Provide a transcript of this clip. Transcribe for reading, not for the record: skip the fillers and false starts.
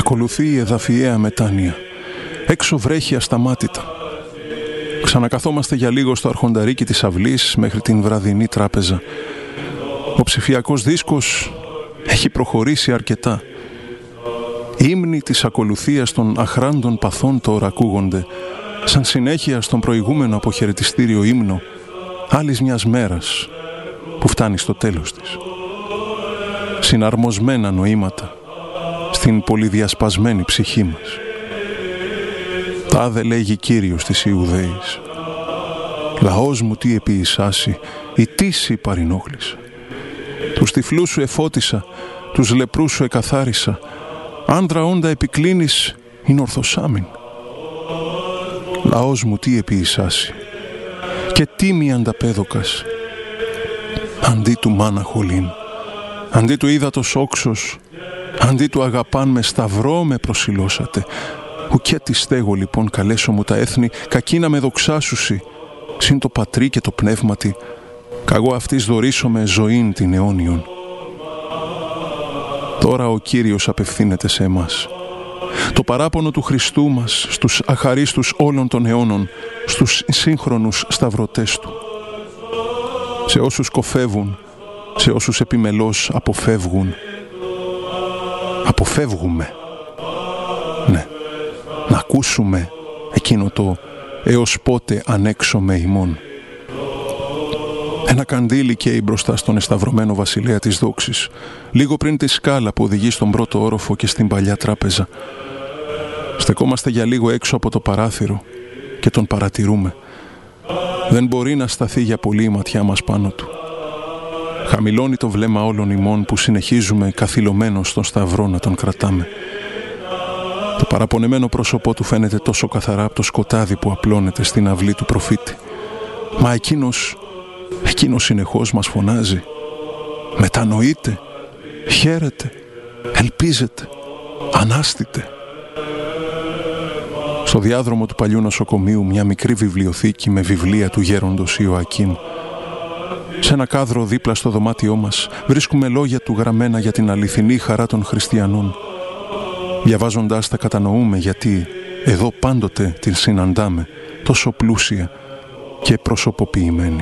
Ακολουθεί η εδαφιαία μετάνοια. Έξω βρέχει ασταμάτητα. Ξανακαθόμαστε για λίγο στο αρχονταρίκι της αυλής μέχρι την βραδινή τράπεζα. Ο ψηφιακός δίσκος έχει προχωρήσει αρκετά. Οι ύμνοι της ακολουθίας των αχράντων παθών τώρα ακούγονται, σαν συνέχεια στον προηγούμενο αποχαιρετιστήριο ύμνο άλλης μιας μέρας που φτάνει στο τέλος της. Συναρμοσμένα νοήματα στην πολυδιασπασμένη ψυχή μας. Τάδε λέγει Κύριος της Ιουδαίας. Λαός μου τι επίησάσι, η τύση παρηνόχλησα. Τους τυφλούς σου εφώτισα, τους λεπρούς σου εκαθάρισα. Άντρα όντα επικλίνεις, είναι ορθοσάμιν. Λαός μου τι επίησάσι, και τίμη ανταπέδοκας. Αντί του μάνα χολήν, αντί του ύδατος όξος, αντί του αγαπάν με σταυρό με προσιλώσατε. Ουκέ τη στέγω λοιπόν καλέσω μου τα έθνη, κακή να με δοξάσουσι, συν το πατρί και το πνεύματι, καγώ αυτής δωρήσω με ζωήν την αιώνιον. Τώρα ο Κύριος απευθύνεται σε εμάς. Το παράπονο του Χριστού μας στους αχαρίστους όλων των αιώνων, στους σύγχρονους σταυρωτές του. Σε όσους κοφεύουν, σε όσους επιμελώς αποφεύγουν. Αποφεύγουμε. Ναι, να ακούσουμε εκείνο το «έως πότε ανέξομαι ημών». Ένα καντήλι καίει μπροστά στον εσταυρωμένο βασιλέα της δόξης, λίγο πριν τη σκάλα που οδηγεί στον πρώτο όροφο και στην παλιά τράπεζα. Στεκόμαστε για λίγο έξω από το παράθυρο και τον παρατηρούμε. Δεν μπορεί να σταθεί για πολύ η ματιά μας πάνω του. Χαμηλώνει το βλέμμα όλων ημών που συνεχίζουμε καθυλωμένος στον σταυρό να τον κρατάμε. Το παραπονεμένο πρόσωπό του φαίνεται τόσο καθαρά από το σκοτάδι που απλώνεται στην αυλή του προφήτη. Μα εκείνος συνεχώς μας φωνάζει. Μετανοείτε, χαίρετε, ελπίζετε, ανάστητε. Στο διάδρομο του παλιού νοσοκομείου μια μικρή βιβλιοθήκη με βιβλία του γέροντος Ιωακήμ. Σε ένα κάδρο δίπλα στο δωμάτιό μας βρίσκουμε λόγια του γραμμένα για την αληθινή χαρά των χριστιανών. Διαβάζοντάς τα κατανοούμε γιατί εδώ πάντοτε την συναντάμε τόσο πλούσια και προσωποποιημένη.